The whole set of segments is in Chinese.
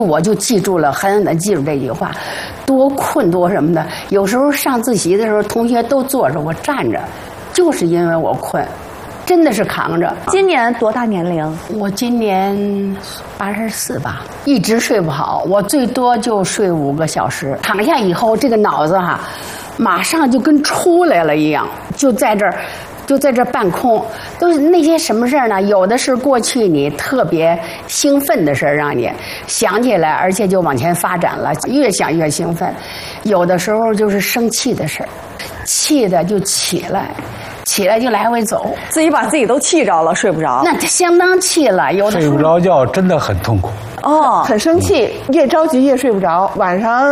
我就记住了，狠狠地记住这句话：多困多什么的。有时候上自习的时候，同学都坐着，我站着，就是因为我困，真的是扛着。 今年多大年龄？ 我今年84吧，一直睡不好，我最多就睡5个小时。躺下以后，这个脑子马上就跟出来了一样，就在这儿半空，都是那些什么事儿呢？有的是过去你特别兴奋的事儿，让你想起来，而且就往前发展了，越想越兴奋。有的时候就是生气的事儿，气的就起来就来回走， 自己把自己都气着了，睡不着。 那相当气了，有的时候睡不着觉真的很痛苦。 哦， 很生气，越着急越睡不着。晚上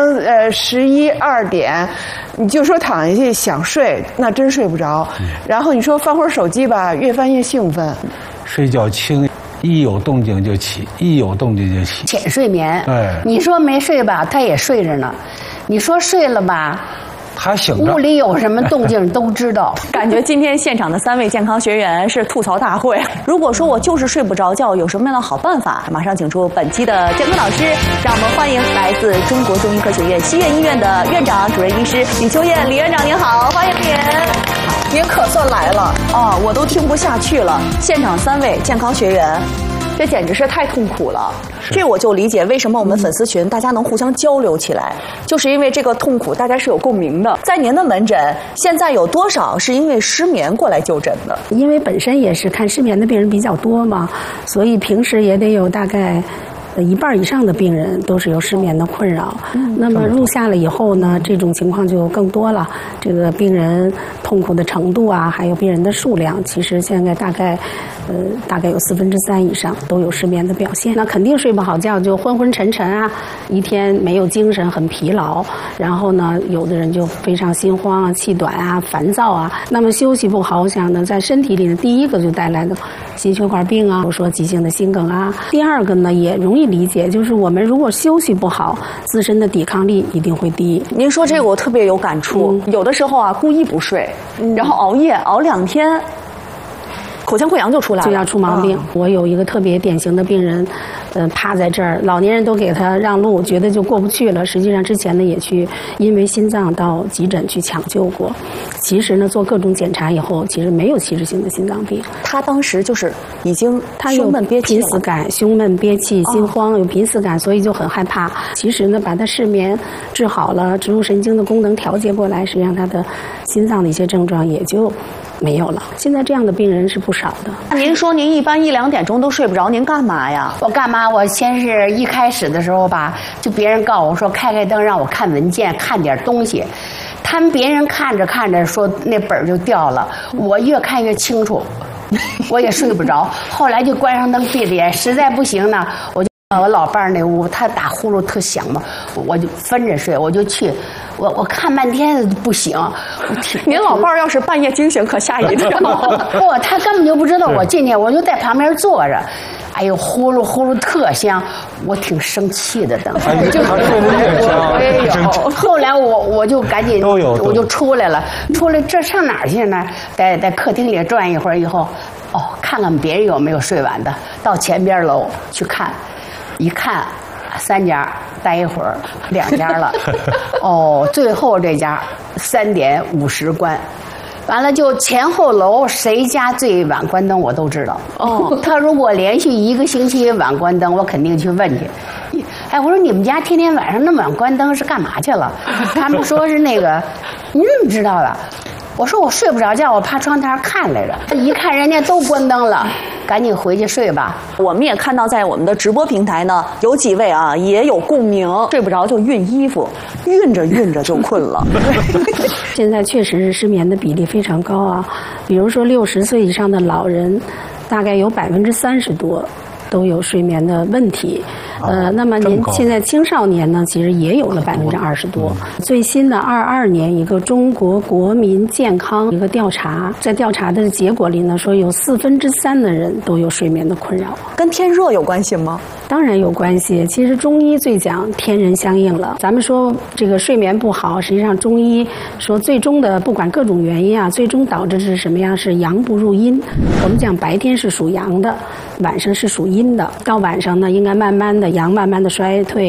11、2点，你就说躺下去想睡，那真睡不着。然后你说翻会儿手机吧，越翻越兴奋。 睡觉轻，一有动静就起，一有动静就起。 浅睡眠。 对， 你说没睡吧，他也睡着呢；你说睡了吧， 他醒着， 屋里有什么动静都知道。 感觉今天现场的3位健康学员是吐槽大会。如果说我就是睡不着觉，有什么样的好办法？马上请出本期的健康导师，让我们欢迎来自中国中医科学院西苑医院的院长、主任医师李秋燕李院长，您好，欢迎您。 您可算来了哦，我都听不下去了。现场3位健康学员，这简直是太痛苦了。这我就理解为什么我们粉丝群大家能互相交流起来，就是因为这个痛苦大家是有共鸣的。在您的门诊，现在有多少是因为失眠过来就诊的？ 因为本身也是看失眠的病人比较多嘛，所以平时也得有大概1半以上的病人都是有失眠的困扰。那么入夏了以后呢，这种情况就更多了。这个病人痛苦的程度啊，还有病人的数量，其实现在大概有3/4以上都有失眠的表现。那肯定睡不好觉，就昏昏沉沉啊，一天没有精神，很疲劳。然后呢，有的人就非常心慌啊、气短啊、烦躁啊。那么休息不好，我想呢，在身体里呢，第一个就带来的心血管病啊，比如说急性的心梗啊。第二个呢，也容易理解，就是我们如果休息不好，自身的抵抗力一定会低。 您说这个我特别有感触，有的时候啊，故意不睡，然后熬夜熬2天。口腔溃疡就出来了， 就要出毛病。我有一个特别典型的病人，趴在这儿，老年人都给他让路，觉得就过不去了。实际上之前呢也去因为心脏到急诊去抢救过，其实呢做各种检查以后，其实没有器质性的心脏病。 他当时就是已经他有胸闷憋气濒死感、胸闷憋气、心慌，有濒死感，所以就很害怕。其实呢把他失眠治好了，植入神经的功能调节过来，实际上他的心脏的一些症状也就没有了。现在这样的病人是不少的。 那您说您一般1、2点钟都睡不着，您干嘛呀？ 我干嘛？我先是一开始的时候吧，就别人告诉我说开灯让我看文件，看点东西。他们别人看着看着说那本就掉了，我越看越清楚，我也睡不着。后来就关上灯闭着眼，实在不行呢，我就我老伴儿那屋，他打呼噜特响嘛，我就分着睡，我就去，我看半天不醒。 您老伴儿要是半夜惊醒，可吓一跳。 不，他根本就不知道我进去，我就在旁边坐着。哎呦，呼噜呼噜特香，我挺生气的，等会就他睡得越香， 我也有。后来我就赶紧我就出来了，这上哪儿去呢？在客厅里转一会儿以后，看看别人有没有睡完的，到前边楼去看，一看3家，待一会儿2家了，最后这家3点50关。完了就前后楼谁家最晚关灯我都知道。他如果连续1个星期晚关灯，我肯定去问去。哎，我说你们家天天晚上那么晚关灯是干嘛去了？他们说是那个，你怎么知道的？我说我睡不着觉，我趴窗台看来着，一看人家都关灯了，赶紧回去睡吧。 我们也看到在我们的直播平台呢，有几位啊也有共鸣，睡不着就熨衣服，熨着熨着就困了。 现在确实是失眠的比例非常高啊，比如说60岁以上的老人，大概有30%多都有睡眠的问题。那么现在青少年呢，其实也有了20%多。最新的22年一个中国国民健康一个调查，在调查的结果里呢，说有3/4的人都有睡眠的困扰。 跟天热有关系吗？ 当然有关系。其实中医最讲天人相应了。咱们说这个睡眠不好，实际上中医说最终的不管各种原因啊，最终导致是什么样？是阳不入阴。我们讲白天是属阳的，晚上是属阴的。到晚上呢，应该慢慢的阳慢慢的衰退。